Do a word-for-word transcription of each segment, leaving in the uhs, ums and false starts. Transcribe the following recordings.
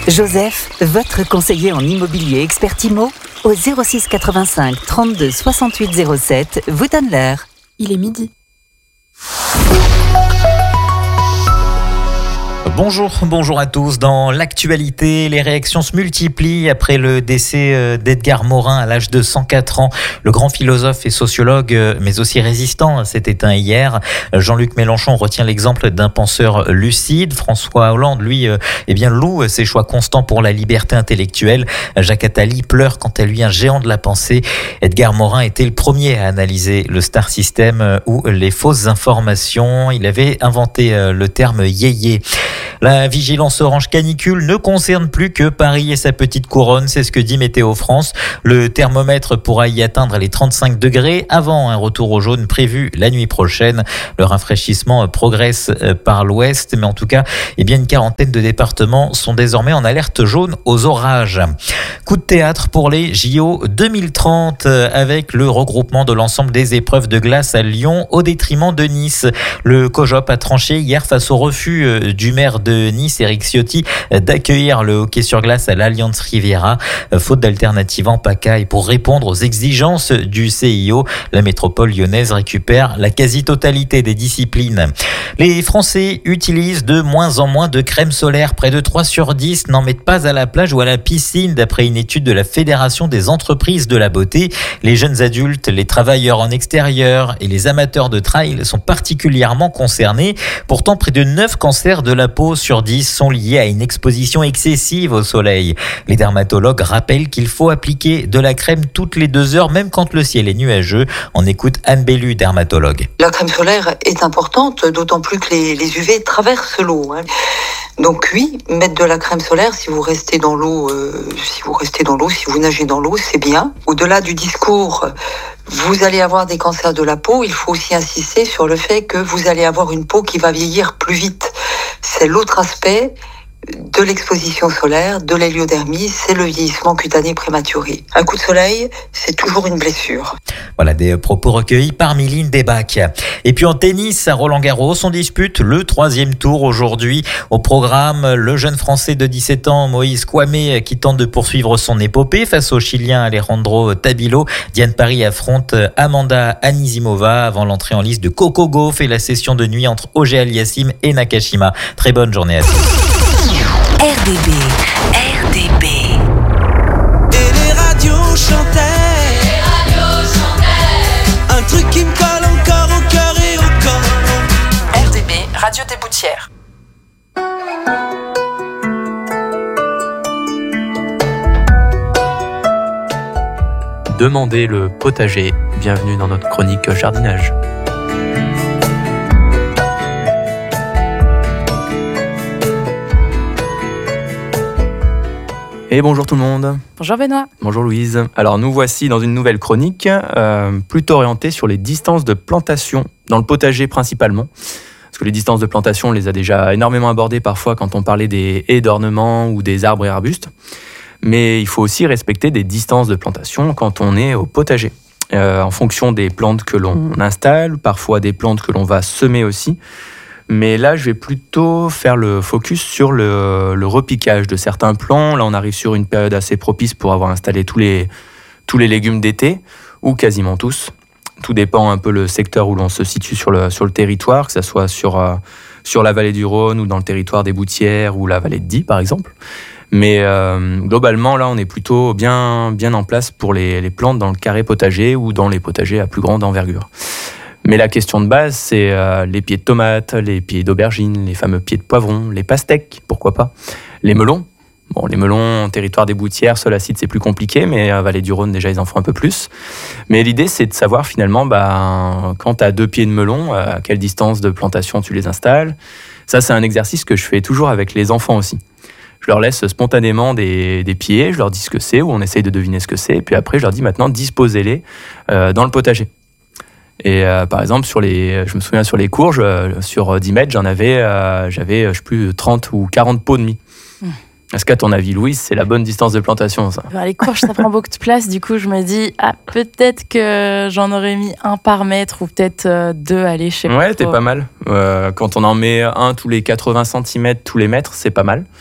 Joseph, votre conseiller en immobilier expert IMO, au zéro six quatre-vingt-cinq trente-deux soixante-huit zéro sept, vous donne l'heure. Il est midi. Bonjour, bonjour à tous. Dans l'actualité, les réactions se multiplient après le décès d'Edgar Morin à l'âge de cent quatre ans. Le grand philosophe et sociologue, mais aussi résistant, s'est éteint hier. Jean-Luc Mélenchon retient l'exemple d'un penseur lucide. François Hollande, lui, eh bien, loue ses choix constants pour la liberté intellectuelle. Jacques Attali pleure quant à lui un géant de la pensée. Edgar Morin était le premier à analyser le star system ou les fausses informations. Il avait inventé le terme yéyé. La vigilance orange canicule ne concerne plus que Paris et sa petite couronne, c'est ce que dit Météo France. Le thermomètre pourra y atteindre les trente-cinq degrés avant un retour au jaune prévu la nuit prochaine. Le rafraîchissement progresse par l'ouest, mais en tout cas, eh bien une quarantaine de départements sont désormais en alerte jaune aux orages. Coup de théâtre pour les J O deux mille trente avec le regroupement de l'ensemble des épreuves de glace à Lyon au détriment de Nice. Le COJOP a tranché hier face au refus du maire de Nice, Éric Ciotti, d'accueillir le hockey sur glace à l'Allianz Riviera. Faute d'alternative en pagaille pour répondre aux exigences du C I O, la métropole lyonnaise récupère la quasi-totalité des disciplines. Les Français utilisent de moins en moins de crème solaire. Près de trois sur dix n'en mettent pas à la plage ou à la piscine, d'après une étude de la Fédération des entreprises de la beauté. Les jeunes adultes, les travailleurs en extérieur et les amateurs de trail sont particulièrement concernés. Pourtant, près de neuf cancers de la peau sur dix sont liés à une exposition excessive au soleil. Les dermatologues rappellent qu'il faut appliquer de la crème toutes les deux heures, même quand le ciel est nuageux. On écoute Anne Bellu, dermatologue. La crème solaire est importante, d'autant plus que les, les U V traversent l'eau. Hein. Donc oui, mettre de la crème solaire si vous restez dans l'eau, euh, si vous restez dans l'eau, si vous nagez dans l'eau, c'est bien. Au-delà du discours, vous allez avoir des cancers de la peau, il faut aussi insister sur le fait que vous allez avoir une peau qui va vieillir plus vite. C'est l'autre aspect de l'exposition solaire, de l'héliodermie, c'est le vieillissement cutané prématuré. Un coup de soleil, c'est toujours une blessure. Voilà des propos recueillis par Miline Desbacs. Et puis en tennis, à Roland-Garros, on dispute le troisième tour aujourd'hui. Au programme, le jeune Français de dix-sept ans, Moïse Kouamé, qui tente de poursuivre son épopée face au Chilien Alejandro Tabilo. Diane Paris affronte Amanda Anisimova avant l'entrée en liste de Coco Gauff et la session de nuit entre Auger-Aliassime et Nakashima. Très bonne journée à tous. R D B, R D B. Et les radios chantaient, les radios chantaient, un truc qui me colle encore au cœur et au corps. R D B, Radio des Boutières. Demandez le potager. Bienvenue dans notre chronique jardinage. Et bonjour tout le monde. Bonjour Benoît. Bonjour Louise. Alors nous voici dans une nouvelle chronique, euh, plutôt orientée sur les distances de plantation, dans le potager principalement. Parce que les distances de plantation, on les a déjà énormément abordées parfois quand on parlait des haies d'ornement ou des arbres et arbustes. Mais il faut aussi respecter des distances de plantation quand on est au potager. Euh, en fonction des plantes que l'on installe, parfois des plantes que l'on va semer aussi. Mais là, je vais plutôt faire le focus sur le, le repiquage de certains plants. Là, on arrive sur une période assez propice pour avoir installé tous les, tous les légumes d'été, ou quasiment tous. Tout dépend un peu le secteur où l'on se situe sur le, sur le territoire, que ce soit sur, euh, sur la vallée du Rhône ou dans le territoire des Boutières ou la vallée de Die, par exemple. Mais euh, globalement, là, on est plutôt bien, bien en place pour les, les plantes dans le carré potager ou dans les potagers à plus grande envergure. Mais la question de base, c'est euh, les pieds de tomates, les pieds d'aubergines, les fameux pieds de poivrons, les pastèques, pourquoi pas, les melons. Bon, les melons en territoire des Boutières, sol acide, c'est plus compliqué, mais à Vallée du Rhône, déjà, ils en font un peu plus. Mais l'idée, c'est de savoir finalement, bah, quand tu as deux pieds de melon, à quelle distance de plantation tu les installes. Ça, c'est un exercice que je fais toujours avec les enfants aussi. Je leur laisse spontanément des, des pieds, je leur dis ce que c'est, ou on essaye de deviner ce que c'est, et puis après, je leur dis maintenant, disposez-les euh, dans le potager. Et euh, par exemple, sur les, je me souviens sur les courges, euh, sur dix mètres, j'en avais, euh, j'avais, je sais plus, trente ou quarante pots de mie. Mmh. Est-ce qu'à ton avis, Louise, c'est la bonne distance de plantation, ça ? Alors, les courges, ça prend beaucoup de place. Du coup, je me dis, ah, peut-être que j'en aurais mis un par mètre ou peut-être euh, deux, allez, je sais pas. Ouais, t'es pas mal. Euh, quand on en met un tous les quatre-vingts centimètres, tous les mètres, c'est pas mal.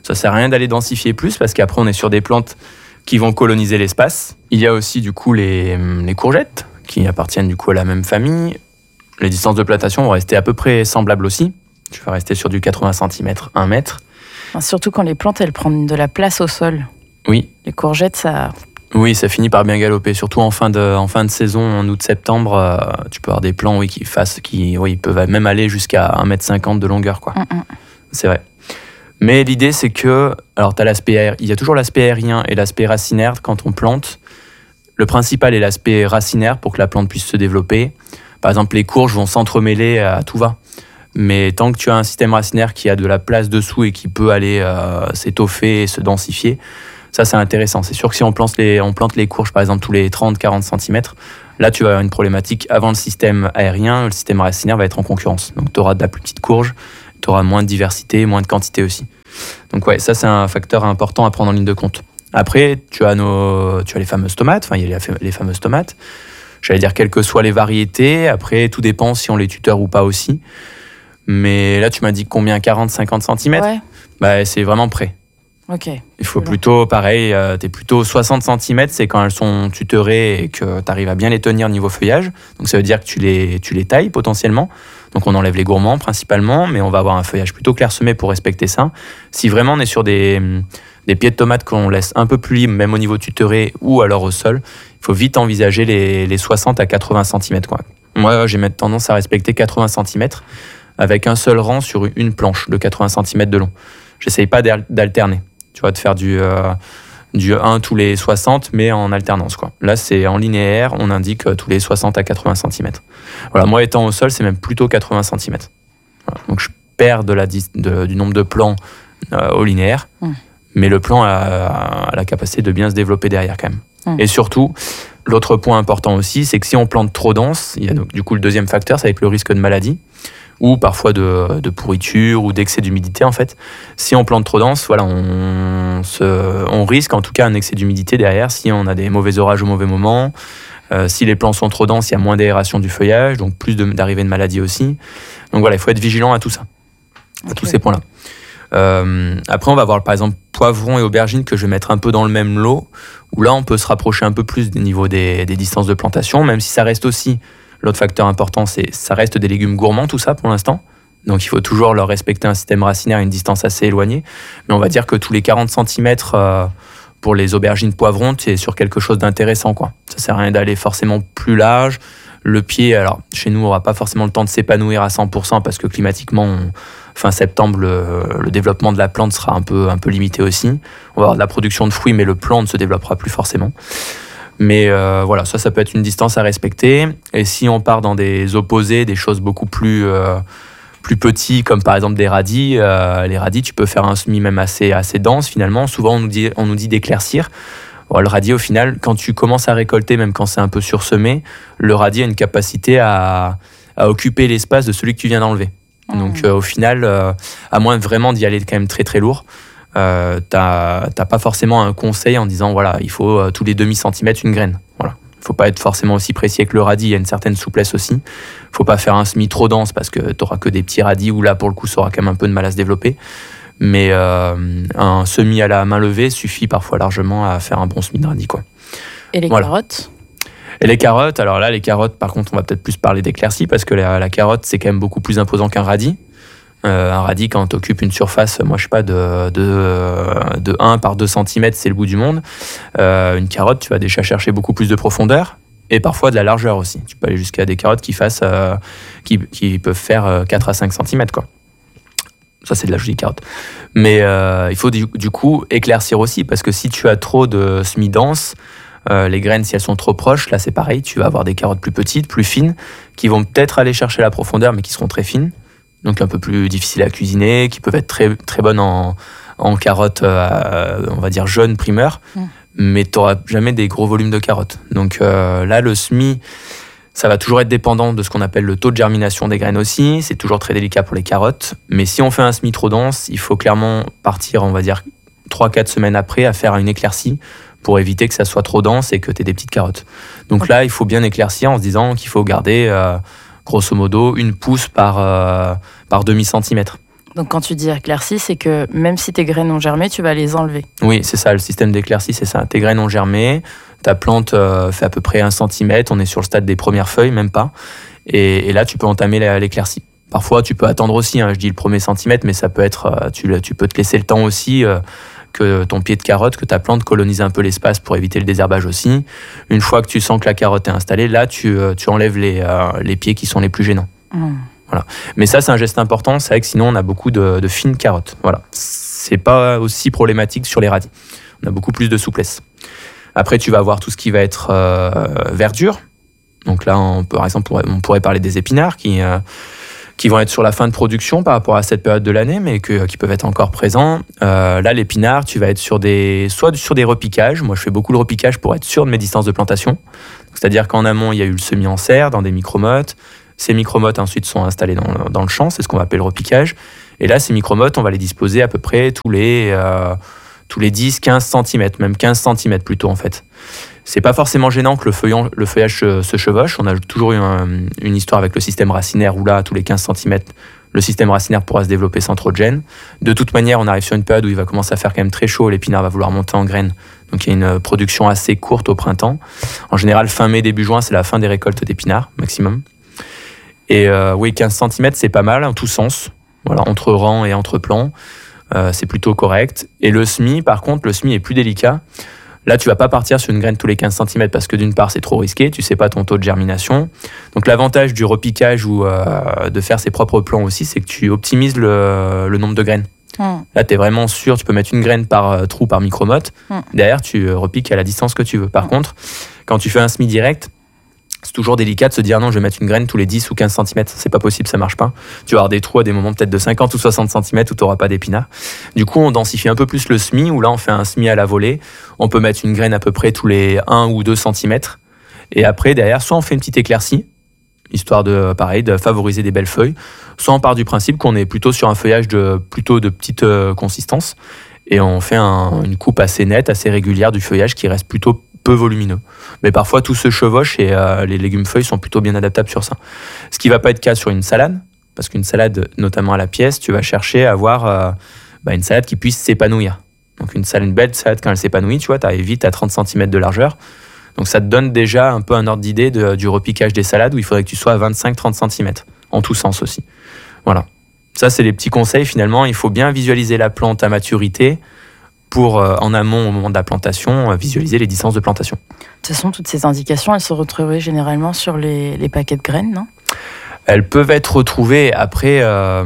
Ça sert à rien d'aller densifier plus parce qu'après on est sur des plantes qui vont coloniser l'espace. Il y a aussi du coup les, les courgettes qui appartiennent du coup à la même famille. Les distances de plantation vont rester à peu près semblables aussi. Tu vas rester sur du quatre-vingts centimètres, un mètre. Surtout quand les plantes, elles prennent de la place au sol. Oui. Les courgettes, ça... Oui, ça finit par bien galoper. Surtout en fin de, en fin de saison, en août-septembre, euh, tu peux avoir des plants oui, qui, fassent, qui oui, peuvent même aller jusqu'à un mètre cinquante de longueur. Quoi. Mm-mm. C'est vrai. Mais l'idée, c'est que... Alors, t'as l'aspect aérien, il y a toujours l'aspect aérien et l'aspect racinaire quand on plante. Le principal est l'aspect racinaire pour que la plante puisse se développer. Par exemple, les courges vont s'entremêler à tout va. Mais tant que tu as un système racinaire qui a de la place dessous et qui peut aller euh, s'étoffer et se densifier, ça, c'est intéressant. C'est sûr que si on plante les, on plante les courges, par exemple, tous les trente à quarante centimètres, là, tu vas avoir une problématique. Avant le système aérien, le système racinaire va être en concurrence. Donc, tu auras de la plus petite courge, tu auras moins de diversité, moins de quantité aussi. Donc, ouais, ça, c'est un facteur important à prendre en ligne de compte. Après, tu as, nos, tu as les fameuses tomates. Enfin, il y a les, les fameuses tomates. J'allais dire, quelles que soient les variétés. Après, tout dépend si on les tuteur ou pas aussi. Mais là, tu m'as dit combien, quarante à cinquante centimètres? Ouais. Bah, c'est vraiment près. Ok. Il faut plutôt, pareil, euh, t'es plutôt soixante centimètres, c'est quand elles sont tutorées et que tu arrives à bien les tenir niveau feuillage. Donc ça veut dire que tu les, tu les tailles potentiellement. Donc on enlève les gourmands principalement, mais on va avoir un feuillage plutôt clairsemé pour respecter ça. Si vraiment on est sur des, des pieds de tomates qu'on laisse un peu plus libres, même au niveau tutoré ou alors au sol, il faut vite envisager les, les soixante à quatre-vingts centimètres. Quoi. Moi, j'ai même tendance à respecter quatre-vingts centimètres avec un seul rang sur une planche de quatre-vingts centimètres de long. J'essaye pas d'alterner. Tu vois, de faire du, euh, du un tous les soixante, mais en alternance. Quoi. Là, c'est en linéaire, on indique euh, tous les soixante à quatre-vingts centimètres. Voilà, moi, étant au sol, c'est même plutôt quatre-vingts centimètres. Voilà, donc, je perds de la, de, du nombre de plants euh, au linéaire, mmh. mais le plant a, a la capacité de bien se développer derrière quand même. Mmh. Et surtout, l'autre point important aussi, c'est que si on plante trop dense, il y a donc, du coup le deuxième facteur, c'est avec le risque de maladie, ou parfois de, de pourriture ou d'excès d'humidité en fait. Si on plante trop dense, voilà, on, se, on risque en tout cas un excès d'humidité derrière si on a des mauvais orages au mauvais moment. Euh, si les plants sont trop denses, il y a moins d'aération du feuillage, donc plus de, d'arrivée de maladies aussi. Donc voilà, il faut être vigilant à tout ça, à okay. tous ces points-là. Euh, après, on va voir par exemple poivrons et aubergines que je vais mettre un peu dans le même lot, où là on peut se rapprocher un peu plus des niveaux des, des distances de plantation, même si ça reste aussi... L'autre facteur important, c'est ça reste des légumes gourmands, tout ça, pour l'instant. Donc, il faut toujours leur respecter un système racinaire à une distance assez éloignée. Mais on va dire que tous les quarante centimètres euh, pour les aubergines poivrons, c'est sur quelque chose d'intéressant, quoi. Ça sert à rien d'aller forcément plus large. Le pied, alors, chez nous, on n'aura pas forcément le temps de s'épanouir à cent pour cent parce que climatiquement, on, fin septembre, le, le développement de la plante sera un peu, un peu limité aussi. On va avoir de la production de fruits, mais le plant ne se développera plus forcément. Mais euh, voilà, ça, ça peut être une distance à respecter. Et si on part dans des opposés, des choses beaucoup plus, euh, plus petits, comme par exemple des radis, euh, les radis, tu peux faire un semis même assez, assez dense finalement. Souvent, on nous dit, on nous dit d'éclaircir. Bon, le radis, au final, quand tu commences à récolter, même quand c'est un peu sursemé, le radis a une capacité à, à occuper l'espace de celui que tu viens d'enlever. Mmh. Donc euh, au final, euh, à moins vraiment d'y aller quand même très très lourd, Euh, t'as, t'as pas forcément un conseil en disant voilà, il faut euh, tous les demi-centimètres une graine. Voilà. Faut pas être forcément aussi précis avec le radis, il y a une certaine souplesse aussi. Faut pas faire un semis trop dense parce que t'auras que des petits radis où là pour le coup ça aura quand même un peu de mal à se développer. Mais euh, un semis à la main levée suffit parfois largement à faire un bon semis de radis, quoi. Et les voilà. carottes Et les carottes, alors là les carottes par contre on va peut-être plus parler d'éclaircie parce que la, la carotte c'est quand même beaucoup plus imposant qu'un radis. Euh, un radis, quand tu occupes une surface, moi je sais pas, de, de, de un par deux centimètres, c'est le bout du monde. Euh, une carotte, tu vas déjà chercher beaucoup plus de profondeur et parfois de la largeur aussi. Tu peux aller jusqu'à des carottes qui, fassent, euh, qui, qui peuvent faire quatre à cinq centimètres, quoi. Ça, c'est de la jolie carotte. Mais euh, il faut du, du coup éclaircir aussi parce que si tu as trop de semis denses, euh, les graines, si elles sont trop proches, là c'est pareil, tu vas avoir des carottes plus petites, plus fines, qui vont peut-être aller chercher la profondeur, mais qui seront très fines. Donc un peu plus difficile à cuisiner, qui peuvent être très, très bonnes en, en carottes, euh, on va dire jeunes, primeurs, mmh. mais tu n'auras jamais des gros volumes de carottes. Donc euh, là, le semis, ça va toujours être dépendant de ce qu'on appelle le taux de germination des graines aussi. C'est toujours très délicat pour les carottes. Mais si on fait un semis trop dense, il faut clairement partir, on va dire, trois à quatre semaines après à faire une éclaircie pour éviter que ça soit trop dense et que tu aies des petites carottes. Donc okay. là, il faut bien éclaircir en se disant qu'il faut garder... Euh, grosso modo, une pousse par, euh, par demi-centimètre. Donc quand tu dis éclairci, c'est que même si tes graines ont germé, tu vas les enlever. Oui, c'est ça, le système d'éclaircie, c'est ça. Tes graines ont germé, ta plante euh, fait à peu près un centimètre, on est sur le stade des premières feuilles, même pas. Et, et là, tu peux entamer l'éclaircie. Parfois, tu peux attendre aussi, hein, je dis le premier centimètre, mais ça peut être, euh, tu, tu peux te laisser le temps aussi euh, que ton pied de carotte, que ta plante colonise un peu l'espace pour éviter le désherbage aussi. Une fois que tu sens que la carotte est installée, là, tu, euh, tu enlèves les, euh, les pieds qui sont les plus gênants. Mmh. Voilà. Mais ça, c'est un geste important, c'est vrai que sinon, on a beaucoup de, de fines carottes. Voilà. C'est pas aussi problématique sur les radis. On a beaucoup plus de souplesse. Après, tu vas avoir tout ce qui va être euh, verdure. Donc là, on peut, par exemple, on pourrait parler des épinards qui, euh, qui vont être sur la fin de production par rapport à cette période de l'année, mais que, qui peuvent être encore présents. Euh, là, l'épinard, tu vas être sur des, soit sur des repiquages. Moi, je fais beaucoup de repiquage pour être sûr de mes distances de plantation. C'est-à-dire qu'en amont, il y a eu le semis en serre dans des micromottes. Ces micromottes, ensuite, sont installées dans, dans le champ. C'est ce qu'on va appeler le repiquage. Et là, ces micromottes, on va les disposer à peu près tous les, euh, tous les dix à quinze centimètres, même quinze centimètres plutôt, en fait. C'est pas forcément gênant que le, feuillon, le feuillage se, se chevauche. On a toujours eu un, une histoire avec le système racinaire où là, tous les quinze centimètres, le système racinaire pourra se développer sans trop de gêne. De toute manière, on arrive sur une période où il va commencer à faire quand même très chaud. L'épinard va vouloir monter en graines. Donc il y a une production assez courte au printemps. En général, fin mai, début juin, c'est la fin des récoltes d'épinards, maximum. Et euh, oui, quinze centimètres, c'est pas mal en tous sens. Voilà, entre rangs et entre plants, euh, c'est plutôt correct. Et le semis, par contre, le semis est plus délicat. Là, tu vas pas partir sur une graine tous les quinze centimètres parce que d'une part, c'est trop risqué, tu sais pas ton taux de germination. Donc l'avantage du repiquage ou euh, de faire ses propres plants aussi, c'est que tu optimises le, le nombre de graines. Mmh. Là, tu es vraiment sûr, tu peux mettre une graine par euh, trou, par micromotte. Mmh. Derrière, tu repiques à la distance que tu veux. Par mmh. contre, quand tu fais un semis direct, c'est toujours délicat de se dire non, je vais mettre une graine tous les dix ou quinze centimètres. C'est pas possible, ça marche pas. Tu vas avoir des trous à des moments peut-être de cinquante ou soixante centimètres où tu n'auras pas d'épinards. Du coup, on densifie un peu plus le semis, où là, on fait un semis à la volée. On peut mettre une graine à peu près tous les un ou deux centimètres. Et après, derrière, soit on fait une petite éclaircie, histoire de, pareil, de favoriser des belles feuilles. Soit on part du principe qu'on est plutôt sur un feuillage de, plutôt de petite euh, consistance. Et on fait un, une coupe assez nette, assez régulière du feuillage qui reste plutôt peu volumineux. Mais parfois, tout se chevauche et euh, les légumes feuilles sont plutôt bien adaptables sur ça. Ce qui ne va pas être le cas sur une salade, parce qu'une salade, notamment à la pièce, tu vas chercher à avoir euh, bah, une salade qui puisse s'épanouir. Donc une salade, une belle salade, quand elle s'épanouit, tu vois, tu arrives vite à trente centimètres de largeur. Donc ça te donne déjà un peu un ordre d'idée de, du repiquage des salades où il faudrait que tu sois à vingt-cinq à trente centimètres, en tous sens aussi. Voilà. Ça, c'est les petits conseils. Finalement, il faut bien visualiser la plante à maturité pour, euh, en amont, au moment de la plantation, euh, visualiser les distances de plantation. De toute façon, toutes ces indications, elles se retrouveraient généralement sur les, les paquets de graines, non ? Elles peuvent être retrouvées. Après, euh,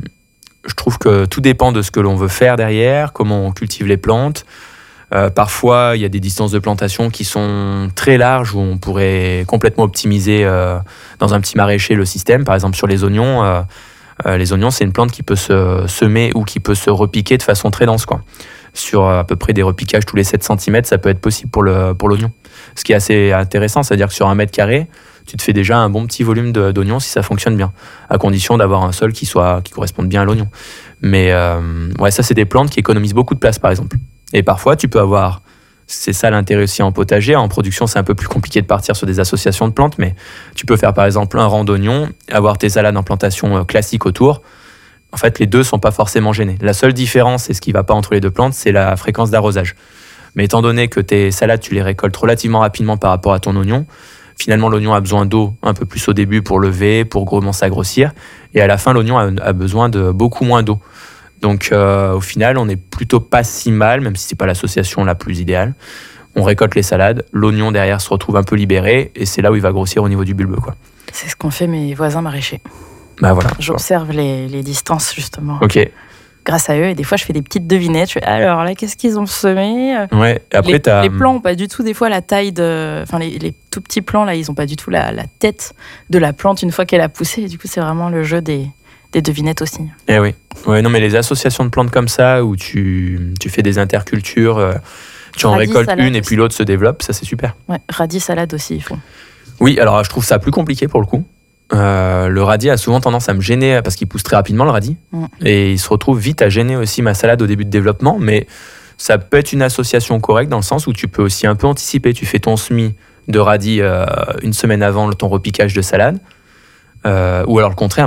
je trouve que tout dépend de ce que l'on veut faire derrière, comment on cultive les plantes. Euh, parfois, il y a des distances de plantation qui sont très larges où on pourrait complètement optimiser euh, dans un petit maraîcher le système. Par exemple, sur les oignons, euh, euh, les oignons, c'est une plante qui peut se semer ou qui peut se repiquer de façon très dense, quoi. Sur à peu près des repiquages tous les sept centimètres, ça peut être possible pour, le, pour l'oignon. Ce qui est assez intéressant, c'est-à-dire que sur un mètre carré, tu te fais déjà un bon petit volume de, d'oignons si ça fonctionne bien, à condition d'avoir un sol qui, soit, qui corresponde bien à l'oignon. Mais euh, ouais, ça, c'est des plantes qui économisent beaucoup de place, par exemple. Et parfois, tu peux avoir, c'est ça l'intérêt aussi en potager, en production, c'est un peu plus compliqué de partir sur des associations de plantes, mais tu peux faire par exemple un rang d'oignons, avoir tes salades en plantation classique autour. En fait, les deux ne sont pas forcément gênés. La seule différence, et ce qui ne va pas entre les deux plantes, c'est la fréquence d'arrosage. Mais étant donné que tes salades, tu les récoltes relativement rapidement par rapport à ton oignon, finalement, l'oignon a besoin d'eau un peu plus au début pour lever, pour commencer à grossir. Et à la fin, l'oignon a, a besoin de beaucoup moins d'eau. Donc, euh, au final, on n'est plutôt pas si mal, même si ce n'est pas l'association la plus idéale. On récolte les salades, l'oignon derrière se retrouve un peu libéré, et c'est là où il va grossir au niveau du bulbe, quoi. C'est ce qu'ont fait mes voisins maraîchers. Bah voilà. J'observe les, les distances, justement. Ok. Grâce à eux, et des fois, je fais des petites devinettes. Je fais, alors là, qu'est-ce qu'ils ont semé ? Ouais, et après, les, t'as... les plants n'ont pas du tout, des fois, la taille de. Enfin, les, les tout petits plants, là, ils n'ont pas du tout la, la tête de la plante une fois qu'elle a poussé. Et du coup, c'est vraiment le jeu des, des devinettes aussi. Eh oui. Ouais, non, mais les associations de plantes comme ça, où tu, tu fais des intercultures, euh, tu en radis, récoltes une et aussi. puis l'autre se développe, ça, c'est super. Ouais, radis, salade aussi, ils font. Oui, alors je trouve ça plus compliqué pour le coup. Euh, le radis a souvent tendance à me gêner parce qu'il pousse très rapidement le radis mmh. et il se retrouve vite à gêner aussi ma salade au début de développement, mais ça peut être une association correcte dans le sens où tu peux aussi un peu anticiper. Tu fais ton semis de radis euh, une semaine avant ton repiquage de salade, euh, ou alors le contraire même.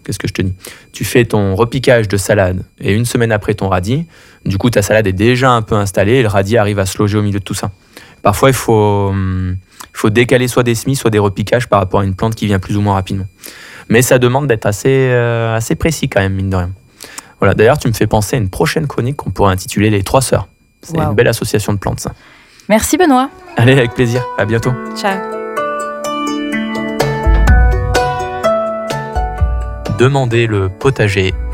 qu'est-ce que je te dis ? Tu fais ton repiquage de salade et une semaine après ton radis, du coup ta salade est déjà un peu installée et le radis arrive à se loger au milieu de tout ça. Parfois il faut, il faut décaler soit des semis, soit des repiquages par rapport à une plante qui vient plus ou moins rapidement. Mais ça demande d'être assez, euh, assez précis quand même, mine de rien. Voilà. D'ailleurs, tu me fais penser à une prochaine chronique qu'on pourrait intituler Les Trois Sœurs. C'est wow. Une belle association de plantes, ça. Merci Benoît. Allez, avec plaisir. À bientôt. Ciao. Demandez le potager